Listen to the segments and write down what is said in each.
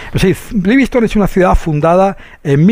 Sí, Livingstone es una ciudad fundada en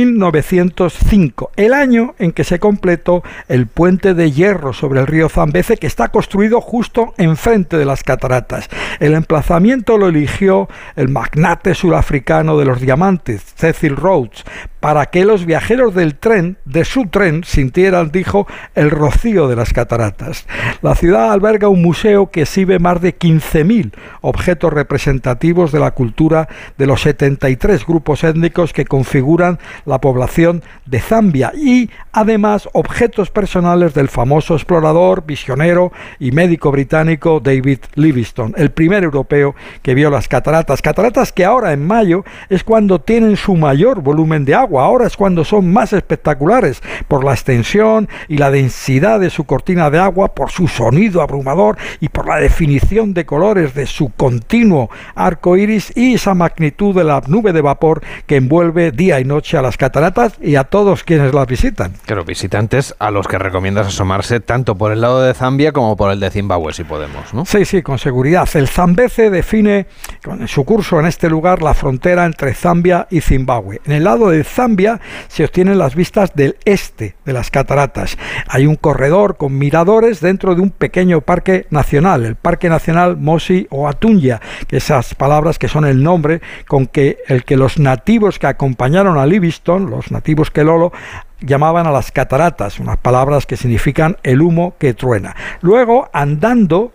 1905, el año en que se completó el puente de hierro sobre el río Zambeze, que está construido justo enfrente de las cataratas. El emplazamiento lo eligió el magnate surafricano de los diamantes, Cecil Rhodes, para que los viajeros de su tren, sintieran, dijo, el rocío de las cataratas. La ciudad alberga un museo que exhibe más de 15.000 objetos representativos de la cultura de los 73 grupos étnicos que configuran la población de Zambia y, además, objetos personales del famoso explorador, visionero y médico británico David Livingstone, el primer europeo que vio las cataratas. Cataratas que ahora, en mayo, es cuando tienen su mayor volumen de agua. Ahora es cuando son más espectaculares por la extensión y la densidad de su cortina de agua, por su sonido abrumador y por la definición de colores de su continuo arco iris y esa magnitud de la nube de vapor que envuelve día y noche a las cataratas y a todos quienes las visitan. Claro, visitantes a los que recomiendas asomarse tanto por el lado de Zambia como por el de Zimbabue, si podemos, ¿no? Sí, sí, con seguridad. El Zambeze define con su curso en este lugar la frontera entre Zambia y Zimbabue. En el lado de Zambia se obtienen las vistas del este de las cataratas. Hay un corredor con miradores dentro de un pequeño parque nacional, el Parque Nacional Mosi Oatunja, que esas palabras que son el nombre con que los nativos que acompañaron a Livingstone, los nativos Kelolo, llamaban a las cataratas, unas palabras que significan el humo que truena. Luego, andando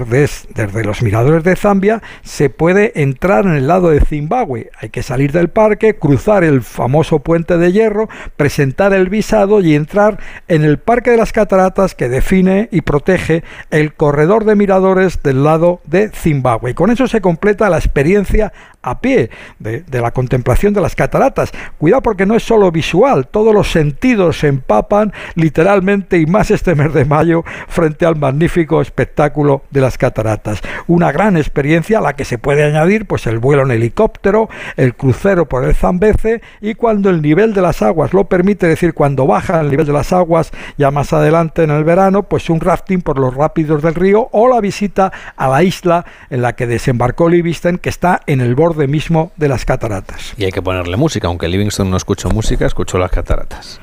desde los miradores de Zambia, se puede entrar en el lado de Zimbabue. Hay que salir del parque, cruzar el famoso puente de hierro, presentar el visado y entrar en el Parque de las Cataratas, que define y protege el corredor de miradores del lado de Zimbabue. Y con eso se completa la experiencia a pie de la contemplación de las cataratas. Cuidado, porque no es solo visual, todos los sentidos se empapan literalmente, y más este mes de mayo, frente al magnífico espectáculo de las cataratas. Una gran experiencia a la que se puede añadir pues el vuelo en helicóptero, el crucero por el Zambeze, y cuando el nivel de las aguas lo permite, es decir, cuando baja el nivel de las aguas ya más adelante en el verano, pues un rafting por los rápidos del río o la visita a la isla en la que desembarcó Livingstone, que está en el borde mismo de las cataratas. Y hay que ponerle música, aunque Livingstone no escuchó música, escuchó las cataratas.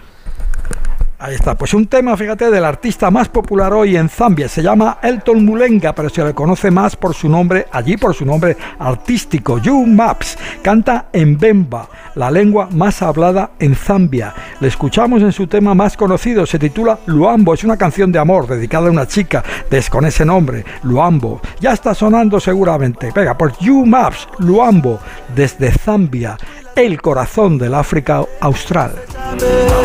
Ahí está, pues un tema, fíjate, del artista más popular hoy en Zambia. Se llama Elton Mulenga, pero se le conoce más por su nombre artístico, Yu Maps. Canta en Bemba, la lengua más hablada en Zambia. Le escuchamos en su tema más conocido, se titula Luambo. Es una canción de amor dedicada a una chica con ese nombre, Luambo. Ya está sonando seguramente. Venga, pues Yu Maps, Luambo, desde Zambia, el corazón del África Austral.